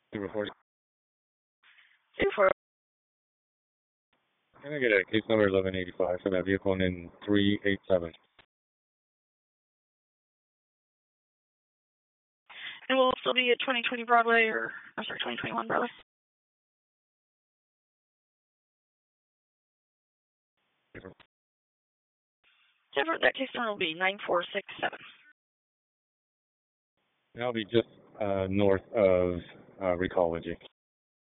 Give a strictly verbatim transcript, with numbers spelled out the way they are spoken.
Report. Two four. Can I get a case number eleven eighty-five for that vehicle and then three eight seven? And will it still be at twenty twenty Broadway or, I'm sorry, twenty twenty-one Broadway? Different, that case number will be nine four six seven. That'll be just uh, north of uh, Recology.